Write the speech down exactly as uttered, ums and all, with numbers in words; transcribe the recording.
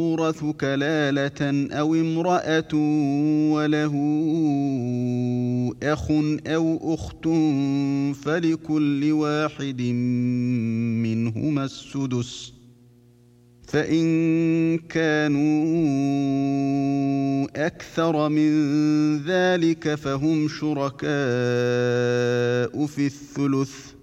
يورث كلالة أو امرأة وله أخ أو أخت فلكل واحد منهما السدس، فإن كانوا أكثر من ذلك فهم شركاء في الثلث،